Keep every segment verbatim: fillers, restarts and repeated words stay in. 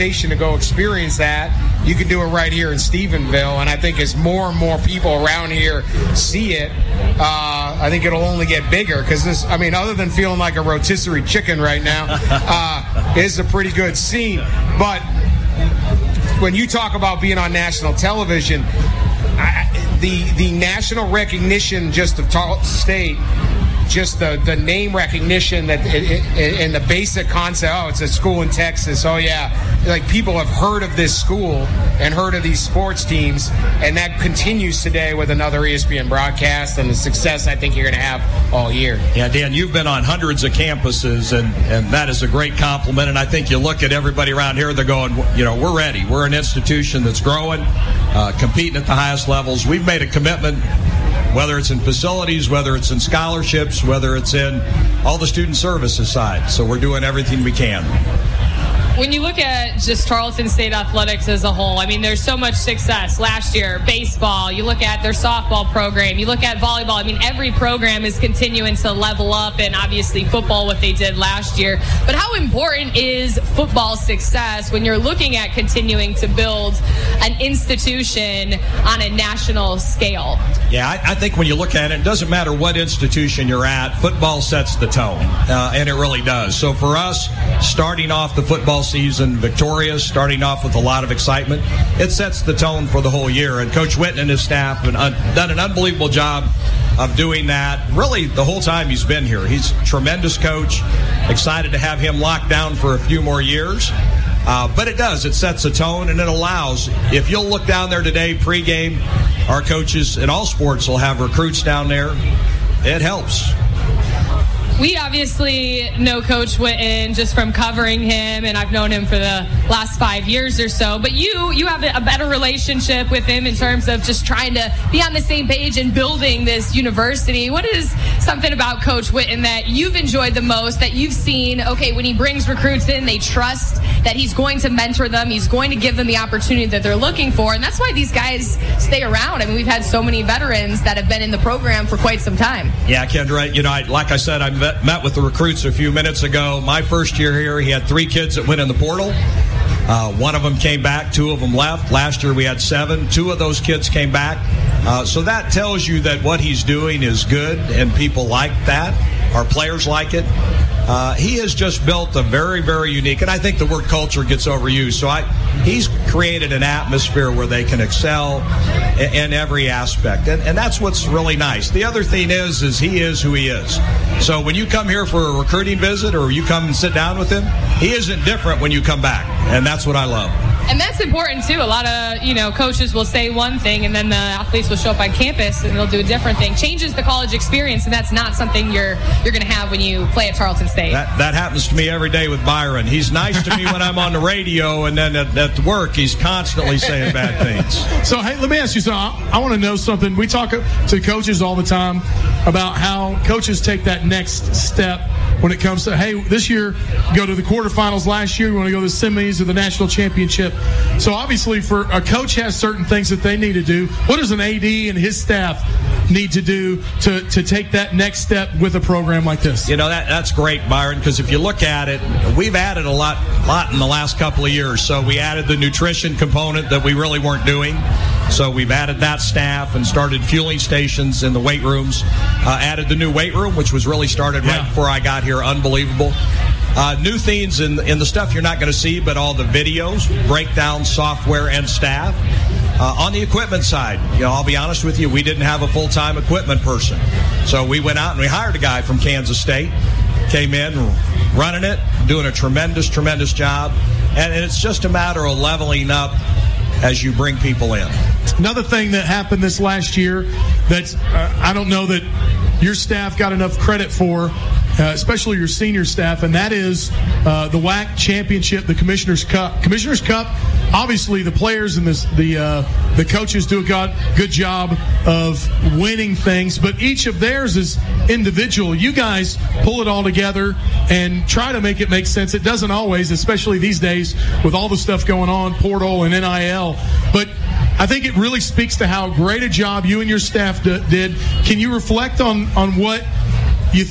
station to go experience that, you can do it right here in Stephenville. And I think as more and more people around here see it, uh, I think it'll only get bigger, because this, I mean, other than feeling like a rotisserie chicken right now, uh, it's a pretty good scene. But when you talk about being on national television, I, the the national recognition just of Tarleton State, just the, the name recognition that it, it, and the basic concept, oh, it's a school in Texas. Oh, yeah. Like, people have heard of this school and heard of these sports teams, and that continues today with another E S P N broadcast and the success I think you're going to have all year. Yeah, Dan, you've been on hundreds of campuses, and, and that is a great compliment. And I think you look at everybody around here, they're going, you know, we're ready. We're an institution that's growing, uh, competing at the highest levels. We've made a commitment, whether it's in facilities, whether it's in scholarships, whether it's in all the student services side. So we're doing everything we can. When you look at just Tarleton State athletics as a whole, I mean, there's so much success. Last year, baseball, you look at their softball program, you look at volleyball. I mean, every program is continuing to level up, and obviously football, what they did last year. But how important is football success when you're looking at continuing to build an institution on a national scale? Yeah, I, I think when you look at it, it doesn't matter what institution you're at, football sets the tone, uh, and it really does. So for us, starting off the football season victorious, starting off with a lot of excitement, it sets the tone for the whole year. And Coach Witten and his staff have un- done an unbelievable job of doing that really the whole time he's been here. He's a tremendous coach. Excited to have him locked down for a few more years. Uh, but it does. It sets a tone, and it allows, if you'll look down there today, pregame, our coaches in all sports will have recruits down there. It helps. We obviously know Coach Witten just from covering him, and I've known him for the last five years or so. But you you have a better relationship with him in terms of just trying to be on the same page and building this university. What is something about Coach Witten that you've enjoyed the most, that you've seen, okay, when he brings recruits in, they trust that he's going to mentor them, he's going to give them the opportunity that they're looking for, and that's why these guys stay around. I mean, we've had so many veterans that have been in the program for quite some time. Yeah, Kendra, you know, I, like I said, I met met with the recruits a few minutes ago. My first year here, he had three kids that went in the portal. Uh, one of them came back, two of them left. Last year we had seven. Two of those kids came back. Uh, so that tells you that what he's doing is good, and people like that. Our players like it. Uh, he has just built a very, very unique, and I think the word culture gets overused. So I, he's created an atmosphere where they can excel in, in every aspect, and, and that's what's really nice. The other thing is, is he is who he is. So when you come here for a recruiting visit, or you come and sit down with him, he isn't different when you come back, and that's what I love. And that's important, too. A lot of, you know, coaches will say one thing, and then the athletes will show up on campus, and they'll do a different thing. Changes the college experience, and that's not something you're you're going to have when you play at Tarleton State. That, that happens to me every day with Byron. He's nice to me when I'm on the radio, and then at, at work, he's constantly saying bad things. So, hey, let me ask you something. I, I want to know something. We talk to coaches all the time about how coaches take that next step when it comes to, hey, this year, go to the quarterfinals. Last year, we want to go to the semis or the national championship. So obviously, for a coach has certain things that they need to do. What does an A D and his staff need to do to, to take that next step with a program like this? You know, that that's great, Byron, because if you look at it, we've added a lot, lot in the last couple of years. So we added the nutrition component that we really weren't doing. So we've added that staff and started fueling stations in the weight rooms. Uh, added the new weight room, which was really started right yeah. before I got here. Unbelievable. Uh, new things in, in the stuff you're not going to see, but all the videos, breakdown, software, and staff. Uh, on the equipment side, you know, I'll be honest with you, we didn't have a full-time equipment person. So we went out and we hired a guy from Kansas State, came in, running it, doing a tremendous, tremendous job. And, and it's just a matter of leveling up as you bring people in. Another thing that happened this last year that uh, I don't know that your staff got enough credit for, Uh, especially your senior staff, and that is uh, the W A C championship, the Commissioner's Cup. Commissioner's Cup, obviously the players and this, the uh, the coaches do a good, good job of winning things, but each of theirs is individual. You guys pull it all together and try to make it make sense. It doesn't always, especially these days with all the stuff going on, portal and N I L, but I think it really speaks to how great a job you and your staff d- did. Can you reflect on, on what you think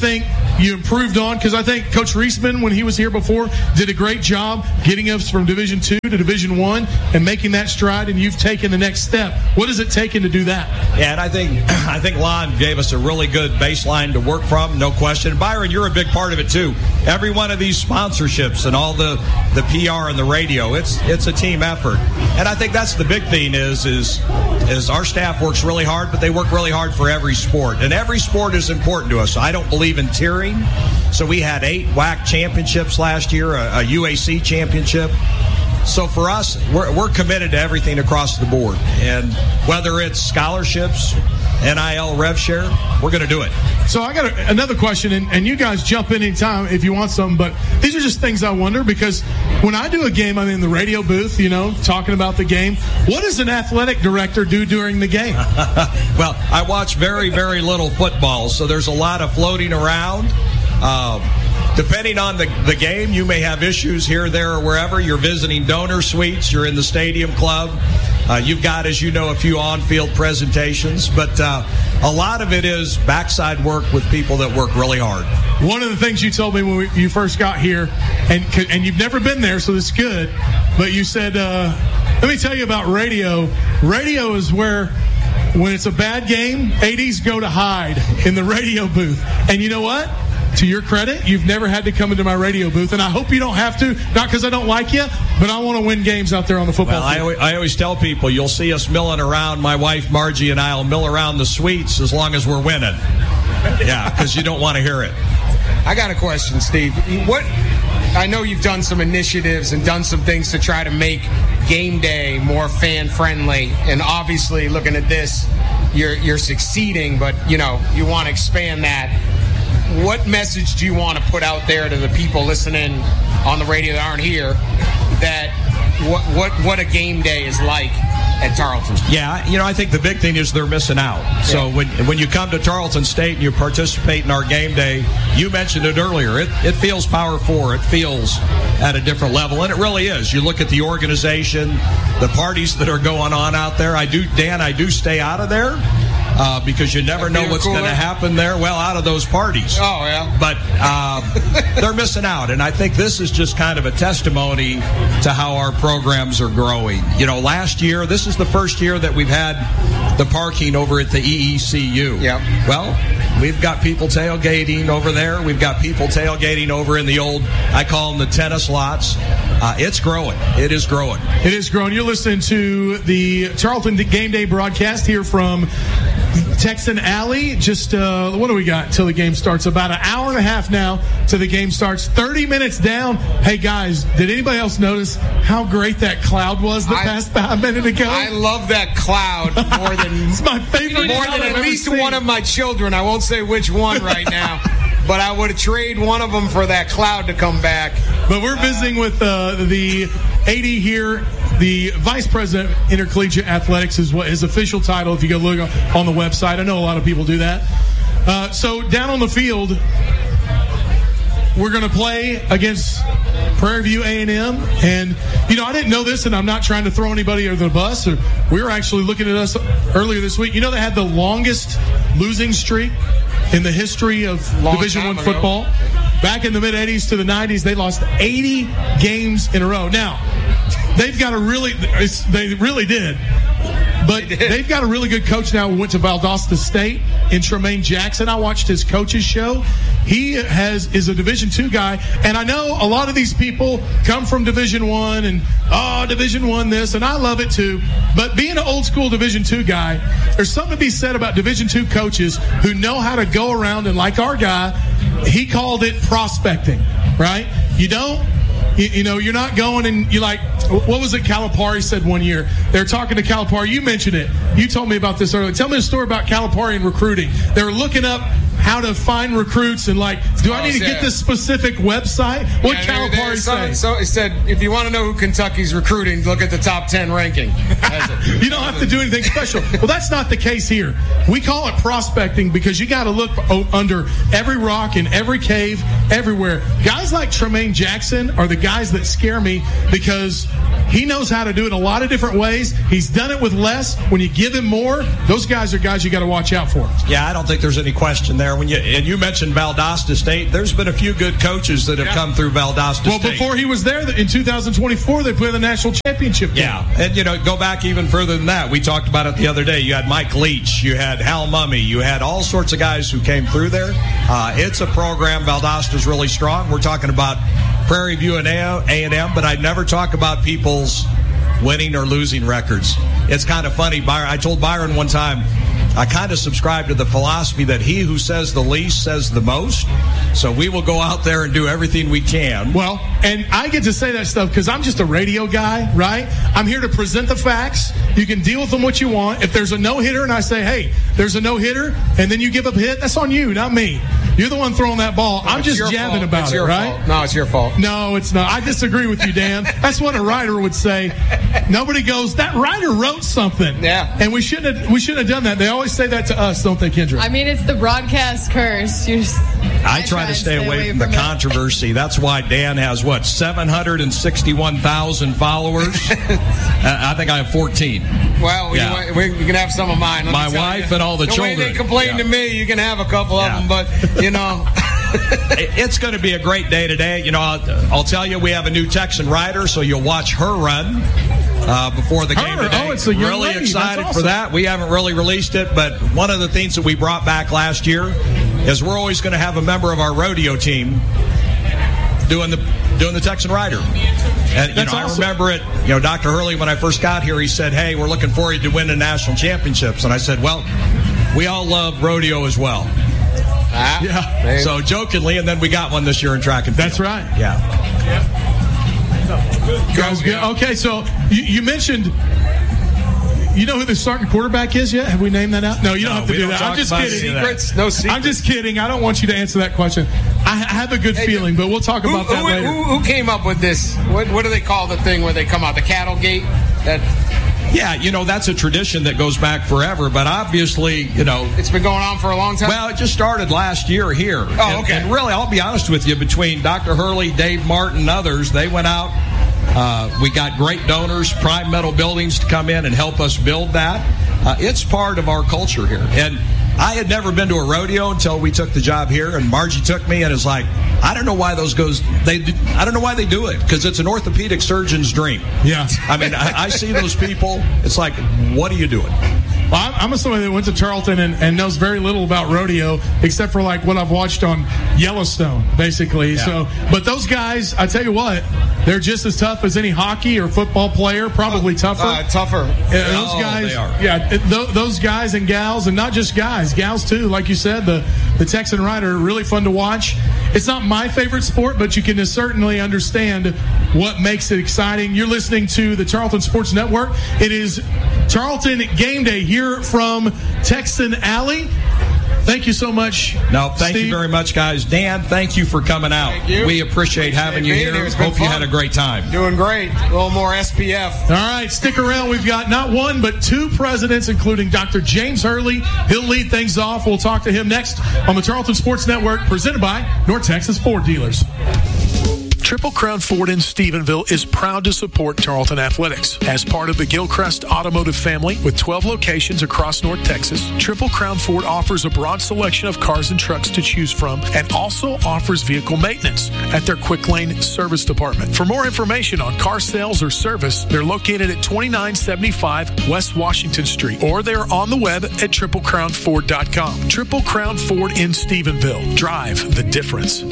you improved on? Because I think Coach Reisman, when he was here before, did a great job getting us from Division two to Division one and making that stride, and you've taken the next step. What has it taken to do that? Yeah, and I think I think Lon gave us a really good baseline to work from, no question. Byron, you're a big part of it too. Every one of these sponsorships and all the, the P R and the radio, it's it's a team effort. And I think that's the big thing is is is our staff works really hard, but they work really hard for every sport. And every sport is important to us. I don't believe in tiering. So we had eight W A C championships last year, a, a U A C championship. So for us, we're, we're committed to everything across the board. And whether it's scholarships, N I L, rev share, we're going to do it. So I got a, another question, and, and you guys jump in anytime if you want some, but these are just things I wonder, because when I do a game, I'm in the radio booth, you know, talking about the game. What does an athletic director do during the game? Well, I watch very, very little football, so there's a lot of floating around. Um, Depending on the, the game, you may have issues here, there, or wherever. You're visiting donor suites. You're in the stadium club. Uh, you've got, as you know, a few on-field presentations. But uh, a lot of it is backside work with people that work really hard. One of the things you told me when we, you first got here, and and you've never been there, so it's good, but you said, uh, let me tell you about radio. Radio is where, when it's a bad game, A Ds go to hide in the radio booth. And you know what? To your credit, you've never had to come into my radio booth, and I hope you don't have to, not because I don't like you, but I want to win games out there on the football well, field. I always, I always tell people, you'll see us milling around. My wife, Margie, and I will mill around the suites as long as we're winning. Yeah, because you don't want to hear it. I got a question, Steve. What? I know you've done some initiatives and done some things to try to make game day more fan-friendly, and obviously, looking at this, you're you're succeeding, but, you know, you want to expand that. What message do you want to put out there to the people listening on the radio that aren't here, that what what what a game day is like at Tarleton? Yeah, you know, I think the big thing is they're missing out. Yeah. So when when you come to Tarleton State and you participate in our game day, you mentioned it earlier, it, it feels Power Four. It feels at a different level, and it really is. You look at the organization, the parties that are going on out there. I do, Dan, I do stay out of there. Uh, because you never know what's going to happen there. Well, out of those parties. Oh, yeah. But uh, they're missing out. And I think this is just kind of a testimony to how our programs are growing. You know, last year, this is the first year that we've had the parking over at the E E C U. Yeah. Well, we've got people tailgating over there. We've got people tailgating over in the old, I call them the tennis lots. Uh, it's growing. It is growing. It is growing. You're listening to the Tarleton Game Day broadcast here from Texan Alley. Just, uh, what do we got till the game starts? About an hour and a half now till the game starts. thirty minutes down. Hey, guys, did anybody else notice how great that cloud was that I, passed by a minute ago? I love that cloud more than... It's my favorite. More than at least one of my children. I won't say which one right now. But I would trade one of them for that cloud to come back. But we're visiting with uh, the A D here. The Vice President Intercollegiate Athletics is what his official title, if you go look on the website. I know a lot of people do that. Uh, so down on the field, we're going to play against Prairie View A and M. And, you know, I didn't know this, and I'm not trying to throw anybody under the bus. Or we were actually looking at us earlier this week. You know, they had the longest losing streak in the history of Long Division One football. Back in the mid-eighties to the nineties, they lost eighty games in a row. Now, they've got a really – they really did. But they they've got a really good coach now who went to Valdosta State in Tremaine Jackson. I watched his coach's show. He has is a Division Two guy, and I know a lot of these people come from Division One and oh, Division One this, and I love it too. But being an old school Division Two guy, there's something to be said about Division Two coaches who know how to go around and, like our guy, he called it prospecting. Right? You don't. You, you know, you're not going and you like, what was it Calipari said one year? They were talking to Calipari. You mentioned it. You told me about this earlier. Tell me a story about Calipari and recruiting. They were looking up how to find recruits and like, do I need to get this specific website? What yeah, Calipari say? So it said, if you want to know who Kentucky's recruiting, look at the top ten ranking. You don't have to do anything special. Well, that's not the case here. We call it prospecting because you got to look under every rock in every cave, everywhere. Guys like Tremaine Jackson are the guys that scare me because He knows how to do it in a lot of different ways. He's done it with less. When you give him more, those guys are guys you got to watch out for. Yeah, I don't think there's any question there. When you and you mentioned Valdosta State, there's been a few good coaches that have yeah. come through Valdosta well, State. Well, before he was there in two thousand twenty-four, they played the national championship game. Yeah, and you know, go back even further than that. We talked about it the other day. You had Mike Leach, you had Hal Mummy, you had all sorts of guys who came through there. Uh, it's a program. Valdosta's really strong. We're talking about Prairie View and A and M, but I'd never talk about people's winning or losing records. It's kind of funny. Byron, I told Byron one time, I kind of subscribe to the philosophy that he who says the least says the most. So we will go out there and do everything we can. Well, and I get to say that stuff because I'm just a radio guy, right? I'm here to present the facts. You can deal with them what you want. If there's a no-hitter and I say, hey, there's a no-hitter, and then you give up a hit, that's on you, not me. You're the one throwing that ball. No, I'm just jabbing fault. about it's it, right? Fault. No, it's your fault. No, it's not. I disagree with you, Dan. That's what a writer would say. Nobody goes, that writer wrote something. Yeah. And we shouldn't have, we shouldn't have done that. They always say that to us, don't they, Kendra? I mean, it's the broadcast curse. You're just, I, I try to stay, stay away, away from, from the it. controversy. That's why Dan has, what, seven hundred sixty-one thousand followers? I think I have fourteen. Well, yeah. you, we, you can have some of mine. Let My wife you. and all the, the children. The way they complain yeah. to me, you can have a couple yeah. of them, but, you know. It's going to be a great day today. You know, I'll, I'll tell you, we have a new Texan rider, so you'll watch her run uh, before the game her. today. Oh, it's a young really lady. excited awesome. for that. We haven't really released it, but one of the things that we brought back last year is we're always going to have a member of our rodeo team doing the doing the Texan rider. And you That's know, awesome. I remember it. You know, Doctor Hurley, when I first got here, he said, "Hey, we're looking forward to winning national championships." And I said, "Well, we all love rodeo as well." Ah, yeah. Man. So jokingly, and then we got one this year in track and field. That's right. Yeah. Guys, good. Okay, so you, you mentioned, you know who the starting quarterback is yet? Have we named that out? No, you don't No, have to we do don't that. talk I'm just about kidding. Secrets? No secrets. I'm just kidding. I don't want you to answer that question. I, I have a good Hey, feeling, but we'll talk who, about that who, later. Who, who came up with this? What, what do they call the thing where they come out? The cattle gate? That Yeah, you know, that's a tradition that goes back forever, but obviously, you know. It's been going on for a long time? Well, it just started last year here. Oh, and, okay. And really, I'll be honest with you, between Doctor Hurley, Dave Martin, and others, they went out. Uh, we got great donors, Prime Metal Buildings, to come in and help us build that. Uh, it's part of our culture here. And I had never been to a rodeo until we took the job here, and Margie took me and is like, I don't know why those goes. They, do, I don't know why they do it, because it's an orthopedic surgeon's dream. Yeah. I mean, I, I see those people. It's like, what are you doing? Well, I'm somebody that went to Charlton and, and knows very little about rodeo, except for like what I've watched on Yellowstone, basically. Yeah. So, but those guys, I tell you what, they're just as tough as any hockey or football player, probably tougher. Uh, tougher. Yeah, those Oh, guys, they are. yeah, th- those guys and gals, and not just guys, gals too. Like you said, the the Texan rider, really fun to watch. It's not my favorite sport, but you can certainly understand what makes it exciting. You're listening to the Charlton Sports Network. It is Charlton Game Day here from Texan Alley. Thank you so much. No, thank Steve. you very much, guys. Dan, thank you for coming out. Thank you. We appreciate having you here. Hope you had a great time. Doing great. A little more S P F. All right, stick around. We've got not one, but two presidents, including Doctor James Hurley. He'll lead things off. We'll talk to him next on the Charlton Sports Network, presented by North Texas Ford Dealers. Triple Crown Ford in Stephenville is proud to support Charlton Athletics. As part of the Gilchrist Automotive family with twelve locations across North Texas, Triple Crown Ford offers a broad selection of cars and trucks to choose from and also offers vehicle maintenance at their Quick Lane Service Department. For more information on car sales or service, they're located at twenty-nine seventy-five West Washington Street, or they're on the web at triple crown ford dot com. Triple Crown Ford in Stephenville. Drive the difference.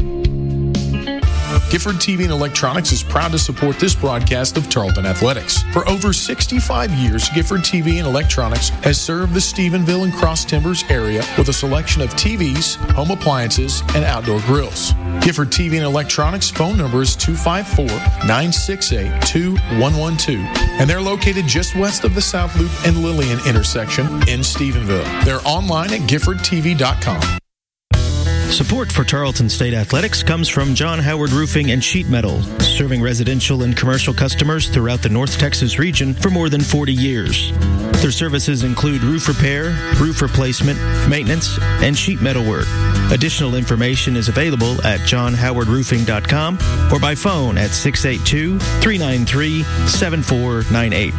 Gifford T V and Electronics is proud to support this broadcast of Charlton Athletics. For over sixty-five years, Gifford T V and Electronics has served the Stephenville and Cross Timbers area with a selection of T Vs, home appliances, and outdoor grills. Gifford T V and Electronics phone number is two five four, nine six eight, two one one two, and they're located just west of the South Loop and Lillian intersection in Stephenville. They're online at gifford t v dot com. Support for Tarleton State Athletics comes from John Howard Roofing and Sheet Metal, serving residential and commercial customers throughout the North Texas region for more than forty years. Their services include roof repair, roof replacement, maintenance, and sheet metal work. Additional information is available at john howard roofing dot com or by phone at six eight two, three nine three, seven four nine eight.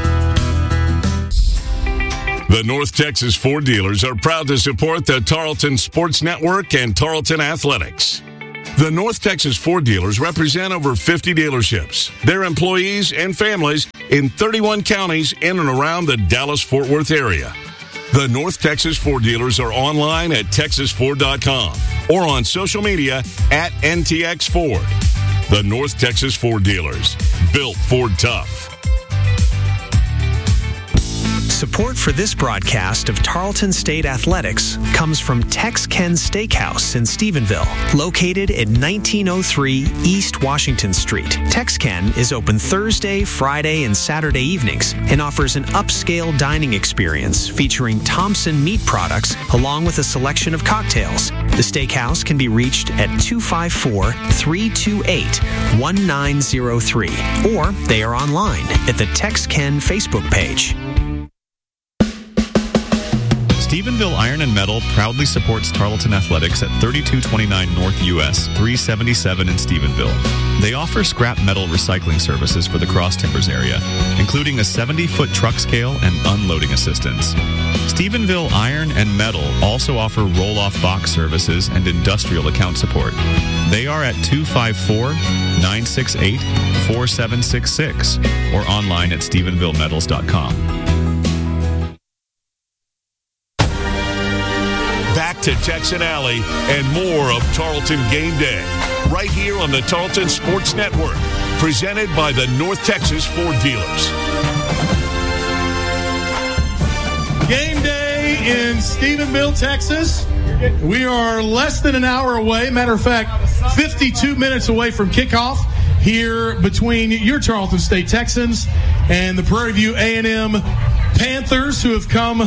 The North Texas Ford dealers are proud to support the Tarleton Sports Network and Tarleton Athletics. The North Texas Ford dealers represent over fifty dealerships, their employees and families in thirty-one counties in and around the Dallas-Fort Worth area. The North Texas Ford dealers are online at texas ford dot com or on social media at N T X Ford. The North Texas Ford dealers, built Ford tough. Support for this broadcast of Tarleton State Athletics comes from Tex-Ken Steakhouse in Stephenville, located at nineteen oh three East Washington Street. Tex-Ken is open Thursday, Friday, and Saturday evenings and offers an upscale dining experience featuring Thompson meat products along with a selection of cocktails. The steakhouse can be reached at two five four, three two eight, one nine zero three, or they are online at the Tex-Ken Facebook page. Stephenville Iron and Metal proudly supports Tarleton Athletics at thirty-two twenty-nine North U S three seventy-seven in Stephenville. They offer scrap metal recycling services for the Cross Timbers area, including a seventy-foot truck scale and unloading assistance. Stephenville Iron and Metal also offer roll-off box services and industrial account support. They are at two five four, nine six eight, four seven six six or online at stephenville metals dot com. Back to Texan Alley and more of Tarleton Game Day, right here on the Tarleton Sports Network, presented by the North Texas Ford dealers. Game day in Stephenville, Texas. We are less than an hour away. Matter of fact, fifty-two minutes away from kickoff here between your Tarleton State Texans and the Prairie View A and M Panthers, who have come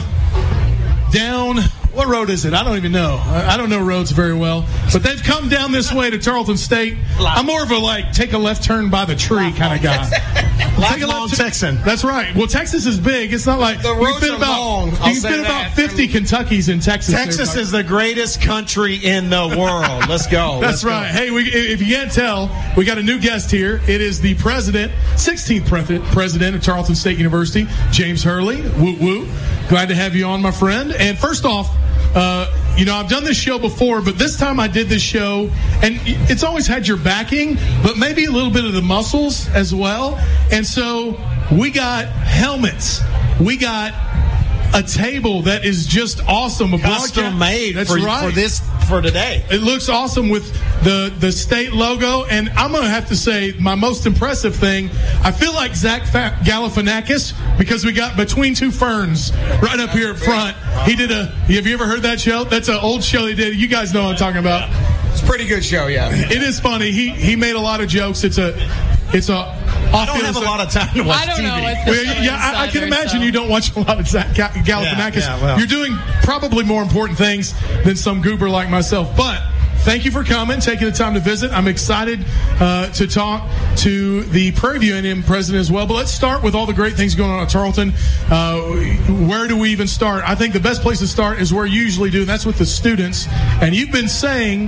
down. What road is it? I don't even know. I don't know roads very well. But they've come down this way to Tarleton State. I'm more of a, like, take a left turn by the tree kind of guy. Take a left Texan. That's right. Well, Texas is big. It's not like the roads we fit are about, long. You I'll can say fit about that. fifty Kentuckys in Texas. Texas there, is the greatest country in the world. Let's go. That's Let's right. Go. Hey, we, if you can't tell, we got a new guest here. It is the president, sixteenth president of Tarleton State University, James Hurley. Woot woot. Glad to have you on, my friend. And first off, uh, you know, I've done this show before, but this time I did this show, and it's always had your backing, but maybe a little bit of the muscles as well. And so we got helmets. We got a table that is just awesome. A Custom made That's for, right. for this for today. It looks awesome with the, the state logo. And I'm going to have to say my most impressive thing, I feel like Zach Galifianakis because we got Between Two Ferns right up here up front. He did a, have you ever heard that show? That's an old show he did. You guys know what I'm talking about. It's a pretty good show, yeah. It is funny. He he made a lot of jokes. It's a, it's a, I don't have a lot of time to watch I don't T V. know what the Well, show yeah, I, I can insider, imagine so. you don't watch a lot of Zach Ga- Galifianakis. Yeah, yeah, well. You're doing probably more important things than some goober like myself. But thank you for coming, taking the time to visit. I'm excited uh, to talk to the Prairie View A and M president as well. But let's start with all the great things going on at Tarleton. Uh, where do we even start? I think the best place to start is where you usually do, and that's with the students. And you've been saying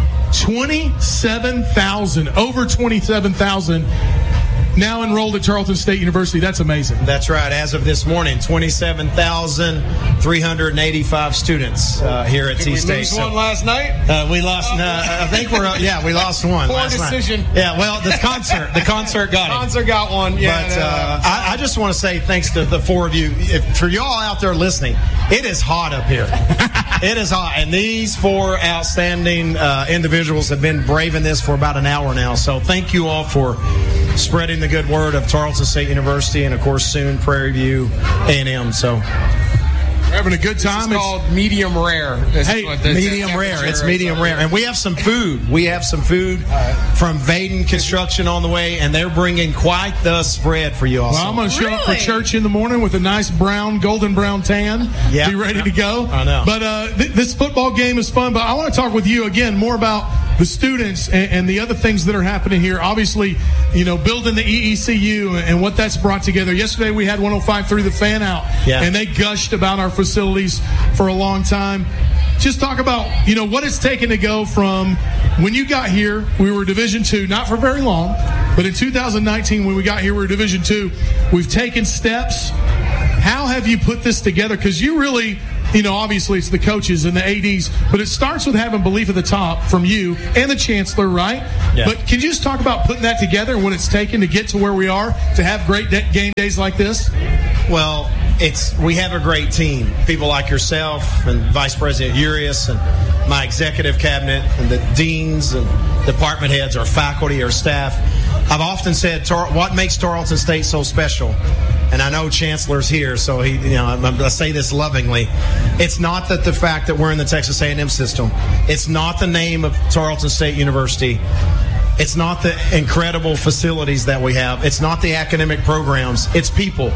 twenty-seven thousand, over twenty-seven thousand now enrolled at Tarleton State University. That's amazing. That's right. As of this morning, twenty-seven thousand three hundred eighty-five students uh, here at Did T we State. lose So, one last night? uh, we lost. No, I think we're. Uh, yeah, we lost one. Poor last decision. Night. Yeah. Well, the concert. The concert got him. Concert got one. Yeah. But no, uh, I, I just want to say thanks to the four of you. If, for y'all out there listening, it is hot up here. It is hot. And these four outstanding uh, individuals have been braving this for about an hour now. So thank you all for spreading the good word of Tarleton State University and, of course, soon Prairie View A and M. So Having a good time. It's called medium rare. This hey, the, medium the rare. It's medium rare. And we have some food. We have some food from Vaden Construction on the way, and they're bringing quite the spread for you all. Well, I'm going to show Really? up for church in the morning with a nice brown, golden brown tan. Yeah. Be ready to go. I know. But uh, th- this football game is fun. But I want to talk with you again more about the students and, and the other things that are happening here. Obviously, you know, building the E E C U and what that's brought together. Yesterday we had one oh five point three The Fan out, yeah. and they gushed about our facilities for a long time. Just talk about, you know, what it's taken to go from when you got here, we were Division two, not for very long, but in two thousand nineteen when we got here, we were Division two. We've taken steps. How have you put this together? Because you really, you know, obviously it's the coaches and the A Ds, but it starts with having belief at the top from you and the chancellor, right? Yeah. But can you just talk about putting that together and what it's taken to get to where we are, to have great de- game days like this? Well, it's we have a great team. People like yourself and Vice President Urias and my executive cabinet and the deans and department heads, our faculty, our staff. I've often said, Tar- what makes Tarleton State so special? And I know Chancellor's here, so he, you know, I'm, I say this lovingly. It's not that the fact that we're in the Texas A and M system. It's not the name of Tarleton State University. It's not the incredible facilities that we have. It's not the academic programs. It's people.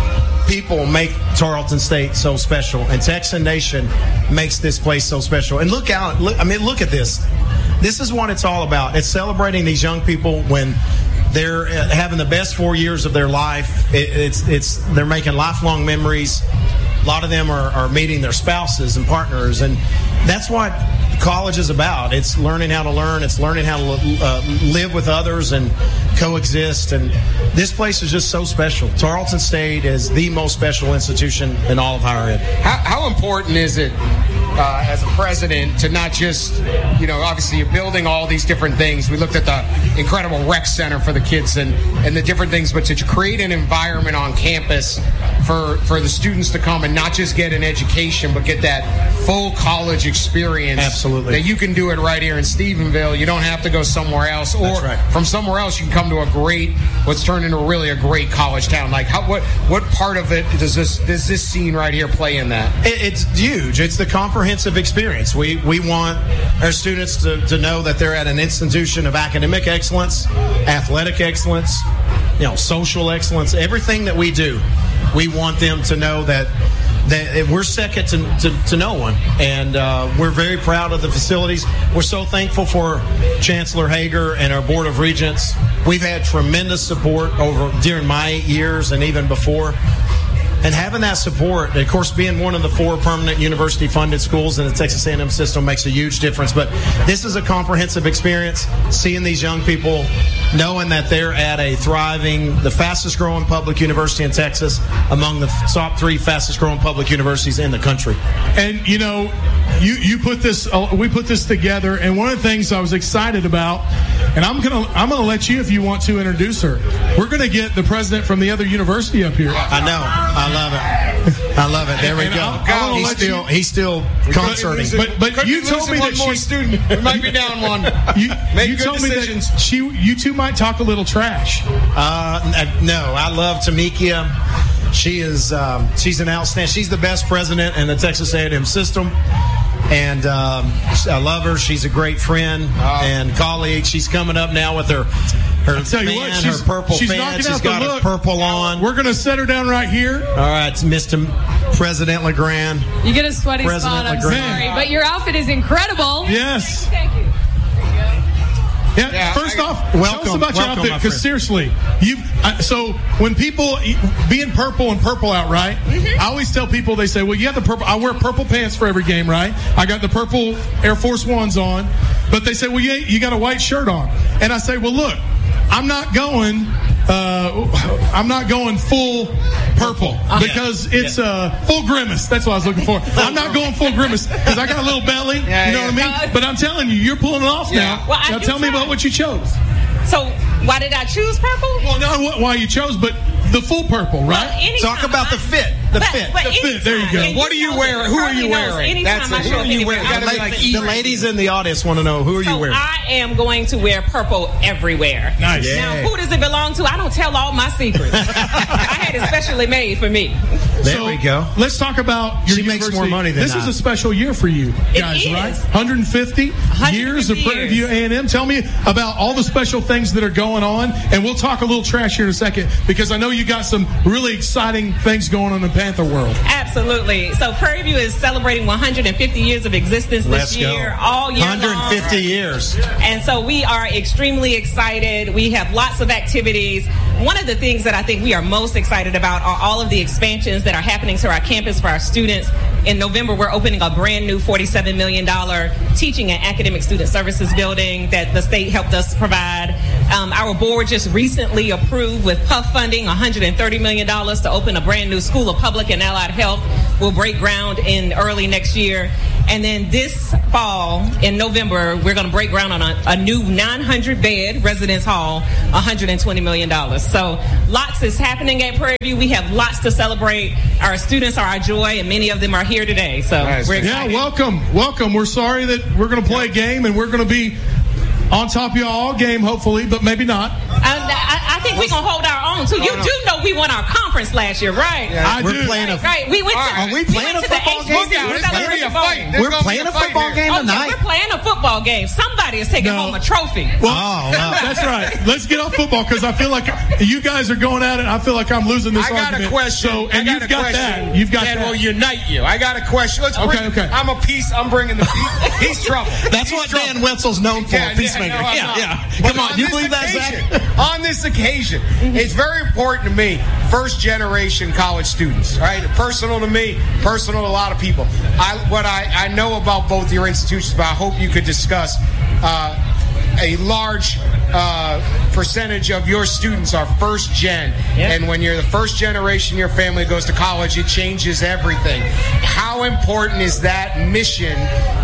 People make Tarleton State so special, and Texan Nation makes this place so special. And look out! Look, I mean, look at this. This is what it's all about. It's celebrating these young people when they're having the best four years of their life. It, it's it's they're making lifelong memories. A lot of them are, are meeting their spouses and partners, and that's what college is about. It's learning how to learn. It's learning how to uh, live with others and coexist. And this place is just so special. Tarleton State is the most special institution in all of higher ed. How, how important is it uh, as a president to not just, you know, obviously you're building all these different things. We looked at the incredible rec center for the kids and, and the different things, but to create an environment on campus for, for the students to come and not just get an education, but get that full college experience. Absolutely. That you can do it right here in Stephenville. You don't have to go somewhere else. Or That's right. from somewhere else, you can come to a great, what's turned into really a great college town. Like, how, what what part of it does this does this scene right here play in that? It, it's huge. It's the comprehensive experience. We we want our students to, to know that they're at an institution of academic excellence, athletic excellence, you know, social excellence. Everything that we do, we want them to know that that we're second to, to, to no one, and uh, we're very proud of the facilities. We're so thankful for Chancellor Hager and our Board of Regents. We've had tremendous support over during my eight years and even before. And having that support, of course, being one of the four permanent university-funded schools in the Texas A and M system makes a huge difference. But this is a comprehensive experience, seeing these young people, knowing that they're at a thriving, the fastest-growing public university in Texas, among the top three fastest-growing public universities in the country. And, you know, you, you put this, uh, we put this together, and one of the things I was excited about, and I'm going to I'm gonna let you, if you want to, introduce her. We're going to get the president from the other university up here. I know. I love it. I love it. There we And go. I'll- I'll he's, let still, you- he's still concerting. But but Could you be told me losing that one more she, student. We might be down one. you, Make you good told decisions. me that she you two might talk a little trash. Uh, n- no, I love Tamikia. She is um, she's an outstanding. She's the best president in the Texas A and M system, and um, I love her. She's a great friend and colleague. She's coming up now with her her Tell you fan, what, she's, her purple she's fan. knocking She's out got the her look. purple on. We're going to set her down right here. All right, Mister President LeGrand. You get a sweaty President spot, I'm LeGrand. sorry. But your outfit is incredible. Yes. Thank you. Yeah, Yeah, first I- off, welcome, tell us about your welcome, outfit, my because friend. seriously, you. Uh, so when people being purple and purple out, right? Mm-hmm. I always tell people, they say, "Well, you have the purple." I wear purple pants for every game, right? I got the purple Air Force Ones on, but they say, "Well, you you got a white shirt on," and I say, "Well, look, I'm not going." Uh, I'm not going full purple because it's uh, full grimace. That's what I was looking for. I'm not going full grimace because I got a little belly. Yeah, you know yeah. what I mean? But I'm telling you, you're pulling it off Yeah. now. Well, I now do tell me try. about what you chose. So why did I choose purple? Well, not what, why you chose, but the full purple, right? Well, anytime Talk about I- the fit. The but, fit. But The fit, there you anytime, go. and What are you know wearing? that Who are you Carly knows wearing? Anytime That's I it. show Who up are you anywhere, wearing? I'm Gotta be like, like the ladies in the audience want to know, who are you so wearing? I am going to wear purple everywhere. Nice. Yeah. Now, who does it belong to? I don't tell all my secrets. I had it specially made for me. There so we go. Let's talk about your She makes university. more money than This I. is a special year for you It guys, is. right? one hundred fifty years of years. Prairie View A and M. Tell me about all the special things that are going on, and we'll talk a little trash here in a second because I know you got some really exciting things going on in the Panther world. Absolutely. So Prairie View is celebrating one hundred fifty years of existence this Let's go. year, all year one hundred fifty long. years. And so we are extremely excited. We have lots of activities. One of the things that I think we are most excited about are all of the expansions that are happening to our campus for our students. In November, we're opening a brand new forty-seven million dollars teaching and academic student services building that the state helped us provide. Um, our board just recently approved with P U F funding one hundred thirty million dollars to open a brand new School of Public and Allied Health. We'll break ground in early next year. And then this fall, in November, we're going to break ground on a, a new nine hundred bed residence hall, one hundred twenty million dollars. So lots is happening at Prairie View. We have lots to celebrate. Our students are our joy, and many of them are here today. So Nice. we're Yeah, excited. welcome, welcome. We're sorry that we're going to play a game and we're going to be on top of y'all all game, hopefully, but maybe not. I, I, I think we're going to hold our own, too. You no. do know we won our conference last year, right? I We're do. playing a. Right. We went to, Are we playing went a to the football H B C game? U It's gonna be a celebration fight. bowl. There's We're gonna be playing a fight football here. game Okay, tonight. we're playing a football game. Somebody is taking No. home a trophy. Well, Oh, wow. that's right. Let's get off football because I feel like you guys are going at it. I feel like I'm losing this I got argument. a question. So, and I got you've a got question that. You've got that that. will unite you. I got a question. Let's bring, Okay, okay. I'm a peace. I'm bringing the peace. Peace trouble. That's Peace what trouble. Dan Wetzel's known for, Yeah, peacemaker. Yeah, no, I'm yeah, not. yeah. But Come on, you this believe that, occasion- Zach? On this occasion, it's very important to me, first generation college students, right? Personal to me, personal to a lot of people. I, what I, I know about both your institutions, but I hope you could discuss uh, a large uh, percentage of your students are first gen. Yeah. And when you're the first generation, your family goes to college, it changes everything. How important is that mission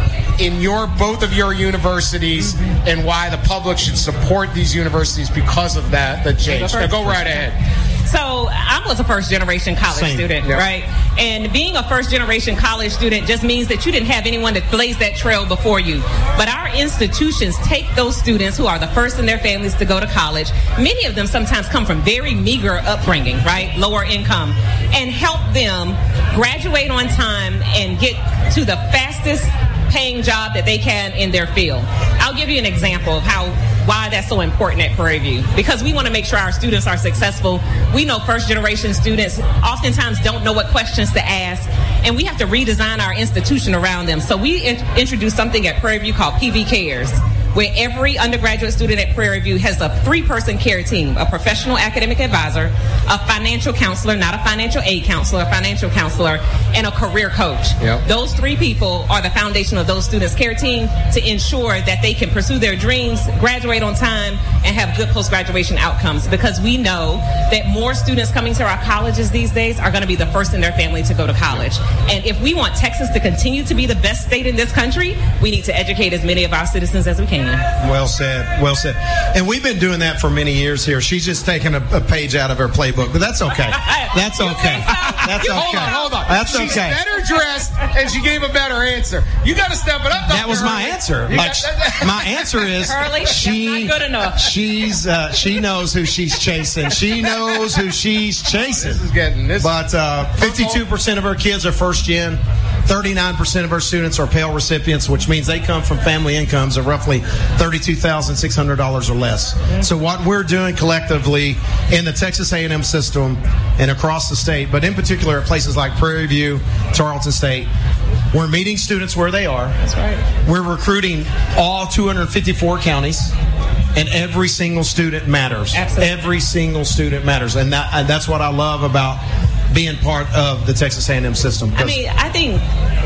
in your both of your universities, and why the public should support these universities because of that the change? Now, go right ahead. So I was a first generation college Same. student, Yeah. right? And being a first generation college student just means that you didn't have anyone that blazed that trail before you. But our institutions take those students who are the first in their families to go to college. Many of them sometimes come from very meager upbringing, right? Lower income, and help them graduate on time and get to the fastest paying job that they can in their field. I'll give you an example of how why that's so important at Prairie View. Because we want to make sure our students are successful. We know first generation students oftentimes don't know what questions to ask, and we have to redesign our institution around them. So we in- introduced something at Prairie View called P V Cares, where every undergraduate student at Prairie View has a three-person care team: a professional academic advisor, a financial counselor, not a financial aid counselor, a financial counselor, and a career coach. Yep. Those three people are the foundation of those students' care team to ensure that they can pursue their dreams, graduate on time, and have good post-graduation outcomes, because we know that more students coming to our colleges these days are going to be the first in their family to go to college. And if we want Texas to continue to be the best state in this country, we need to educate as many of our citizens as we can. Well said. Well said. And we've been doing that for many years here. She's just taking a, a page out of her playbook, but that's okay. That's You okay. think so? That's You- okay. Hold on, hold on. That's She's okay. better dressed, and she gave a better answer. You got to step it up. That was Doctor my Hurley. answer. You Like, got- my answer is Hurley, she. that's not good enough. She's uh, she knows who she's chasing. She knows who she's chasing. This is getting this. But uh, fifty-two percent of her kids are first gen. thirty-nine percent of our students are Pell recipients, which means they come from family incomes of roughly thirty-two thousand six hundred dollars or less. So what we're doing collectively in the Texas A and M system and across the state, but in particular at places like Prairie View, Tarleton State, we're meeting students where they are. That's right. We're recruiting all two hundred fifty-four counties, and every single student matters. Absolutely. Every single student matters, and, that, and that's what I love about being part of the Texas A and M system. I mean, I think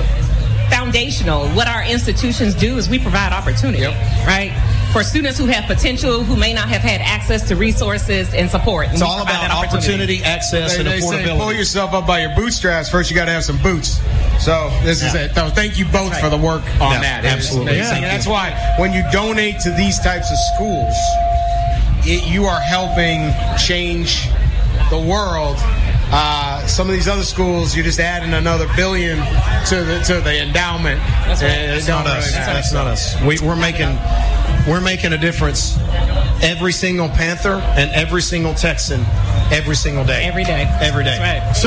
foundational, what our institutions do is we provide opportunity, Yep. right? For students who have potential, who may not have had access to resources and support. it's all about opportunity, access, They, and they say pull affordability. yourself up by your bootstraps. First, you got to have some boots. So this is Yeah. it. So thank you both for the work on Yeah, that. It is absolutely. amazing. Yeah. And that's why when you donate to these types of schools, it, you are helping change the world. Uh, some of these other schools, you're just adding another billion to the to the endowment. That's right. And it That's don't not us. really matter. That's not us. We, we're making we're making a difference. Every single Panther and every single Texan, every single day. Every day. Every day. That's right. So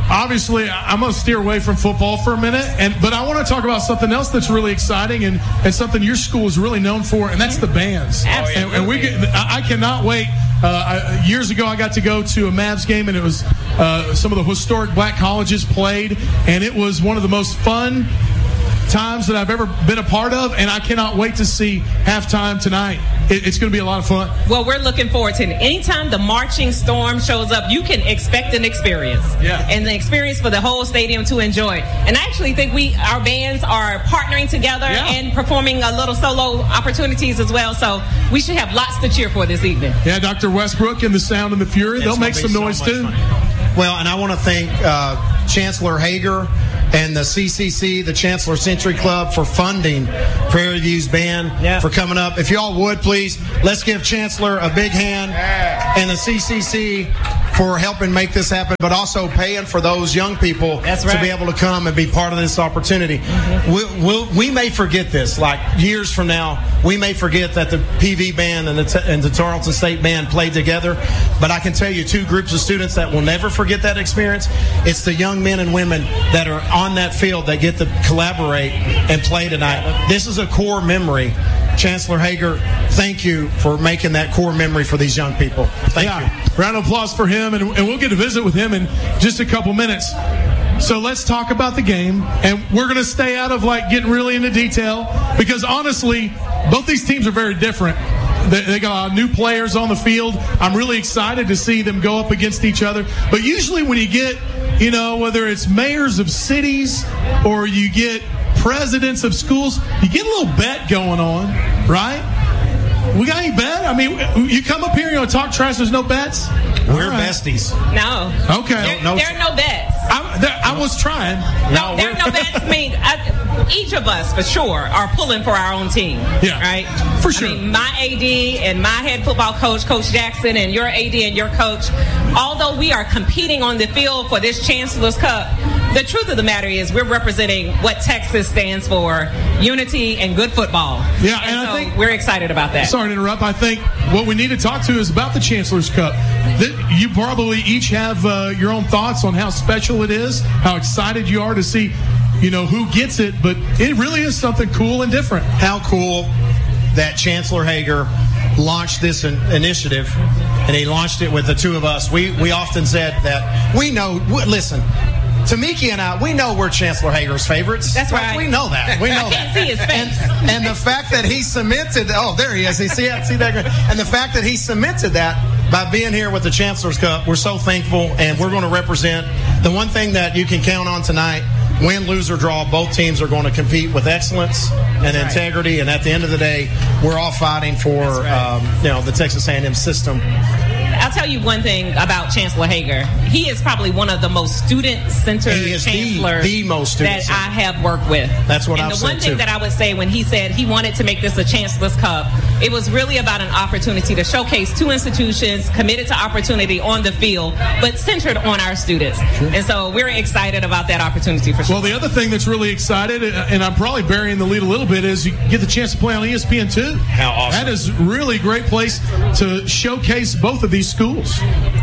obviously, I'm going to steer away from football for a minute, and but I want to talk about something else that's really exciting and, and something your school is really known for, and that's the bands. Absolutely. And, and we get, I, I cannot wait. Uh, I, years ago, I got to go to a Mavs game, and it was uh, some of the historic black colleges played, and it was one of the most fun times that I've ever been a part of, and I cannot wait to see halftime tonight. It, it's going to be a lot of fun. Well, we're looking forward to it. Anytime the marching storm shows up, you can expect an experience. Yeah. And the experience for the whole stadium to enjoy. And I actually think we, our bands are partnering together Yeah. and performing a little solo opportunities as well. So we should have lots to cheer for this evening. Yeah, Doctor Westbrook and the Sound and the Fury, It's they'll gonna make be some so noise much too. fun. Well, and I want to thank uh, Chancellor Hager and the C C C, the Chancellor Century Club, for funding Prairie View's band Yeah. for coming up. If y'all would, please, let's give Chancellor a big hand and the C C C for helping make this happen, but also paying for those young people That's to right. be able to come and be part of this opportunity. Mm-hmm. We'll, we'll, we may forget this, like years from now, we may forget that the P V band and the, t- and the Tarleton State band played together, but I can tell you two groups of students that will never forget that experience. It's the young men and women that are on that field that get to collaborate and play tonight. This is a core memory. Chancellor Hager, thank you for making that core memory for these young people. Thank yeah. you. Round of applause for him, and, and we'll get to visit with him in just a couple minutes. So let's talk about the game, and we're going to stay out of like getting really into detail because honestly, both these teams are very different. They, they got a lot of new players on the field. I'm really excited to see them go up against each other. But usually when you get, you know, whether it's mayors of cities or you get presidents of schools, you get a little bet going on, right? We got any bet? I mean, you come up here and you want to talk trash, there's no bets? We're All right. besties. No. Okay. There, No- no- there are no bets. I, there, I was trying. No, there are no bets. I mean, I, each of us, for sure, are pulling for our own team. Yeah, Right? for sure. I mean, my A D and my head football coach, Coach Jackson, and your A D and your coach, although we are competing on the field for this Chancellor's Cup, the truth of the matter is we're representing what Texas stands for, unity and good football. Yeah, and, and I so think- we're excited about that. Sorry to interrupt. I think what we need to talk to is about the Chancellor's Cup. That you probably each have uh, your own thoughts on how special it is, how excited you are to see, you know, who gets it. But it really is something cool and different. How cool that Chancellor Hager launched this in- initiative, and he launched it with the two of us. We we often said that we know. W- listen, Tamiki and I, we know we're Chancellor Hager's favorites. That's Like, right. We know that. We know I can't that. see his face. And, and the fact that he cemented. Oh, there he is. He see that? See that? And the fact that he cemented that by being here with the Chancellor's Cup, we're so thankful, and we're going to represent the one thing that you can count on tonight. Win, lose, or draw, both teams are going to compete with excellence and right. integrity. And at the end of the day, we're all fighting for right. um, you know the Texas A and M system. I'll tell you one thing about Chancellor Hager. He is probably one of the most student-centered He is the- chancellors the most that student-centered. I have worked with. That's what and I've the said, one thing too. that I would say when he said he wanted to make this a Chancellor's Cup, it was really about an opportunity to showcase two institutions committed to opportunity on the field, but centered on our students. And so we're excited about that opportunity for sure. Well, the other thing that's really excited, and I'm probably burying the lead a little bit, is you get the chance to play on E S P N two. How awesome. That is really a great place to showcase both of these schools.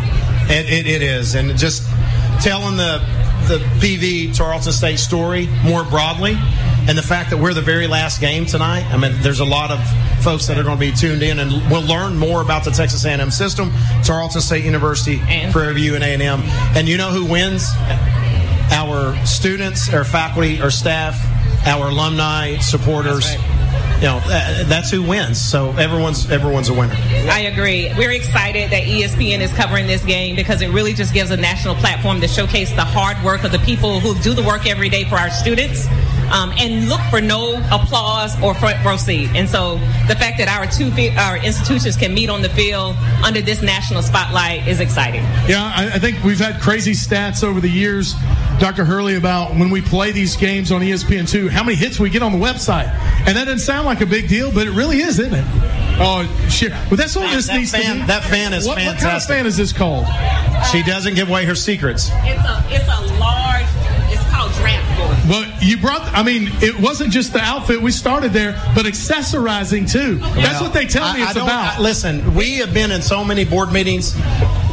It, it, it is, and just telling the the P V Tarleton State story more broadly, and the fact that we're the very last game tonight. I mean, there's a lot of folks that are going to be tuned in, and we'll learn more about the Texas A and M system, Tarleton State University, And- Prairie View, and A and M. And you know who wins? Our students, our faculty, our staff, our alumni, supporters. That's right. You know, that, that's who wins. So everyone's everyone's a winner. I agree. We're excited that E S P N is covering this game because it really just gives a national platform to showcase the hard work of the people who do the work every day for our students, um, and look for no applause or front row seat. And so the fact that our two our institutions can meet on the field under this national spotlight is exciting. Yeah, I, I think we've had crazy stats over the years, Doctor Hurley, about when we play these games on E S P N two, how many hits we get on the website. And that doesn't sound like a big deal, but it really is, isn't it? Oh, sure. Well, that's what this that needs fan, to be. That fan is what, fantastic. What kind of fan is this called? She doesn't give away her secrets. It's a it's a large. It's called draft board. Well, you brought, I mean, it wasn't just the outfit. We started there, but accessorizing too. That's Well, what they tell me I- I it's don't- about. I- listen, we have been in so many board meetings.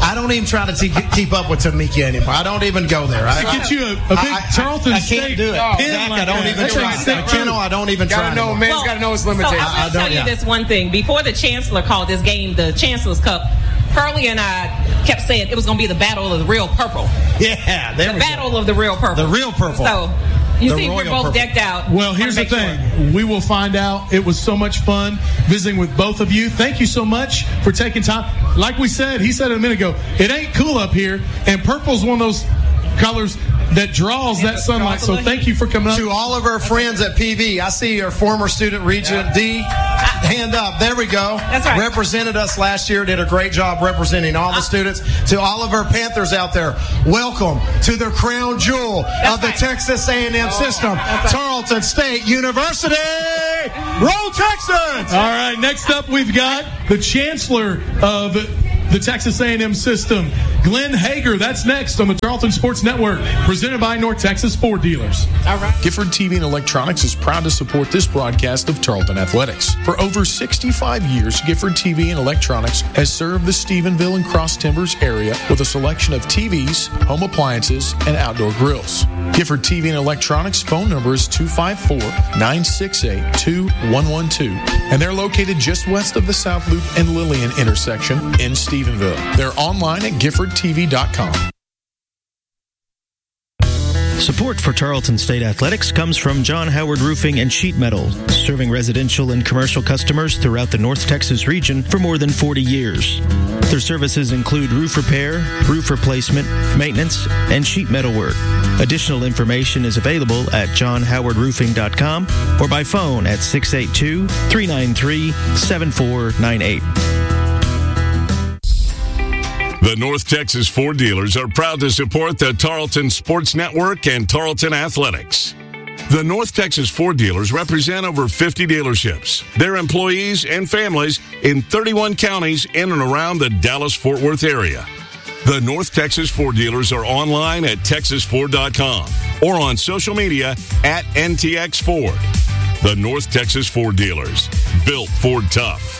I don't even try to te- keep up with Tamika anymore. I don't even go there. I get you a, a big I, Tarleton I, I State can't do it. No, Zach, like I don't that. even That's try. like sick, I, know, I don't even gotta try. know, anymore. man's Well, got to know his So limitations. I I will don't- tell you yeah. this one thing. Before the Chancellor called this game the Chancellor's Cup, Pearlie and I kept saying it was going to be the battle of the real purple. Yeah, there The we battle go. of the real purple. The real purple. So you The see we're royal both purple. decked out. Well, here's the Wanna make thing. sure. We will find out. It was so much fun visiting with both of you. Thank you so much for taking time. Like we said, he said it a minute ago, it ain't cool up here, and purple's one of those colors that draws that sunlight. So thank you for coming up. To all of our friends at P V, I see your former student, Regent D. Hand up. There we go. That's right. Represented us last year, did a great job representing all the students. To all of our Panthers out there, welcome to the crown jewel That's of the right. Texas A and M system, That's right. Tarleton State University. Roll Texans! All right, next up we've got the Chancellor of the Texas A and M system, Glenn Hager. That's next on the Tarleton Sports Network, presented by North Texas Ford Dealers. All right. Gifford T V and Electronics is proud to support this broadcast of Tarleton Athletics. For over sixty-five years, Gifford T V and Electronics has served the Stephenville and Cross Timbers area with a selection of T Vs, home appliances, and outdoor grills. Gifford T V and Electronics phone number is two five four, nine six eight, two one one two, and they're located just west of the South Loop and Lillian intersection in Stephenville. They're online at gifford t v dot com. Support for Tarleton State Athletics comes from John Howard Roofing and Sheet Metal, serving residential and commercial customers throughout the North Texas region for more than forty years. Their services include roof repair, roof replacement, maintenance, and sheet metal work. Additional information is available at john howard roofing dot com or by phone at six eight two, three nine three, seven four nine eight. The North Texas Ford dealers are proud to support the Tarleton Sports Network and Tarleton Athletics. The North Texas Ford dealers represent over fifty dealerships, their employees and families in thirty-one counties in and around the Dallas-Fort Worth area. The North Texas Ford dealers are online at texas ford dot com or on social media at N T X Ford. The North Texas Ford dealers, built Ford tough.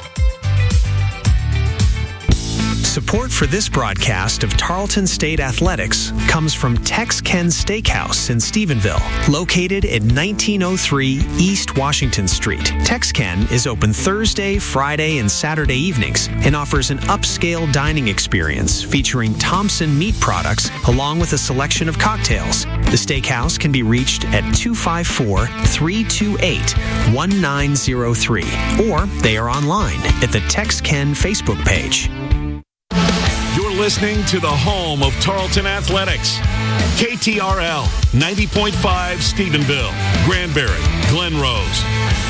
Support for this broadcast of Tarleton State Athletics comes from Tex-Ken Steakhouse in Stephenville, located at nineteen oh three East Washington Street. Tex-Ken is open Thursday, Friday, and Saturday evenings and offers an upscale dining experience featuring Thompson meat products along with a selection of cocktails. The steakhouse can be reached at two five four, three two eight, one nine zero three, or they are online at the Tex-Ken Facebook page. You're listening to the home of Tarleton Athletics. K T R L, ninety point five Stephenville, Granbury, Glen Rose.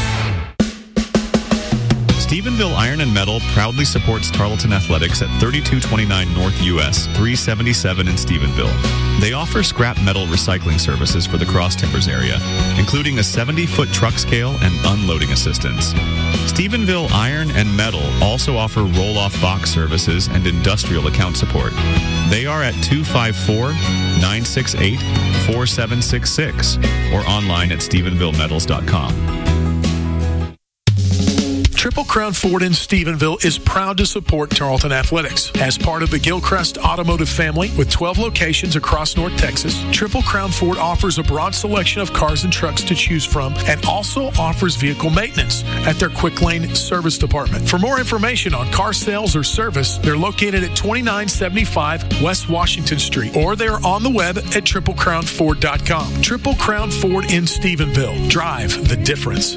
Stephenville Iron and Metal proudly supports Tarleton Athletics at thirty-two twenty-nine North U S, three seventy-seven in Stephenville. They offer scrap metal recycling services for the Cross Timbers area, including a seventy-foot truck scale and unloading assistance. Stephenville Iron and Metal also offer roll-off box services and industrial account support. They are at two five four, nine six eight, four seven six six or online at stephenville metals dot com. Triple Crown Ford in Stephenville is proud to support Tarleton Athletics. As part of the Gilchrist Automotive family with twelve locations across North Texas, Triple Crown Ford offers a broad selection of cars and trucks to choose from and also offers vehicle maintenance at their Quick Lane Service Department. For more information on car sales or service, they're located at twenty-nine seventy-five West Washington Street, or they're on the web at triple crown ford dot com. Triple Crown Ford in Stephenville. Drive the difference.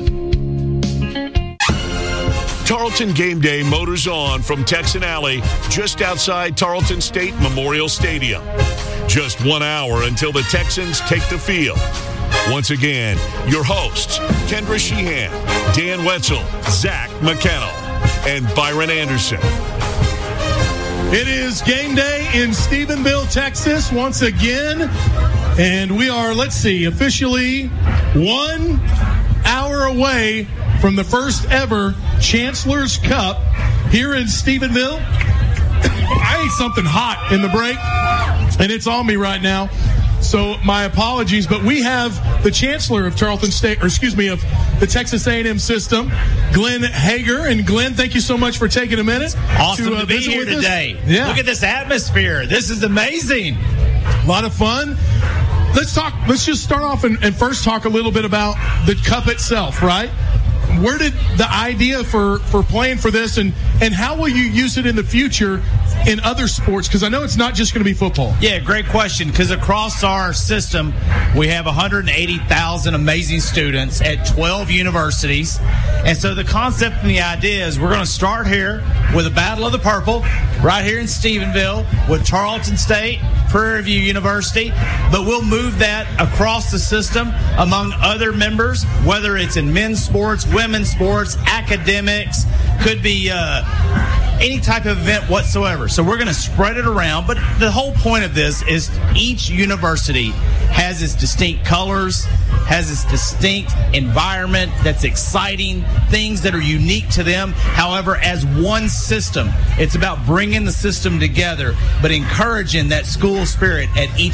Tarleton Game Day motors on from Texan Alley, just outside Tarleton State Memorial Stadium. Just one hour until the Texans take the field. Once again, your hosts, Kendra Sheehan, Dan Wetzel, Zach McKennell, and Byron Anderson. It is game day in Stephenville, Texas, once again. And we are, let's see, officially one hour away from the first ever Chancellor's Cup here in Stephenville. I ate something hot in the break, and it's on me right now. So my apologies, but we have the chancellor of Tarleton State, or excuse me, of the Texas A and M system, Glenn Hager. And Glenn, thank you so much for taking a minute. Awesome to, uh, to be here today. Yeah. Look at this atmosphere. This is amazing. A lot of fun. Let's talk. Let's just start off and, and first talk a little bit about the cup itself, right? Where did the idea for, for playing for this, and, and how will you use it in the future in other sports? Because I know it's not just going to be football. Yeah, great question. Because across our system, we have one hundred eighty thousand amazing students at twelve universities. And so the concept and the idea is we're going to start here with a Battle of the Purple right here in Stephenville with Tarleton State, Prairie View University. But we'll move that across the system among other members, whether it's in men's sports, women's sports, academics, could be uh, any type of event whatsoever. So we're going to spread it around. But the whole point of this is each university has its distinct colors, has its distinct environment that's exciting, things that are unique to them. However, as one system, it's about bringing the system together, but encouraging that school spirit at each